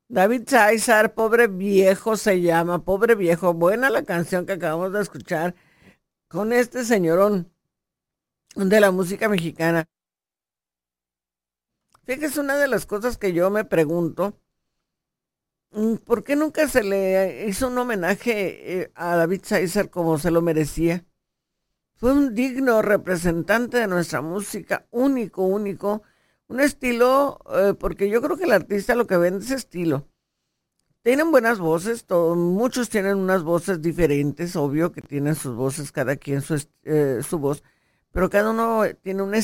David César, pobre viejo se llama, pobre viejo. Buena la canción que acabamos de escuchar con este señorón de la música mexicana. Fíjese, una de las cosas que yo me pregunto, ¿por qué nunca se le hizo un homenaje a David César como se lo merecía? Fue un digno representante de nuestra música, único, único. Un estilo, porque yo creo que el artista lo que vende es estilo. Tienen buenas voces, muchos tienen unas voces diferentes, obvio que tienen sus voces, cada quien su voz, pero cada uno tiene un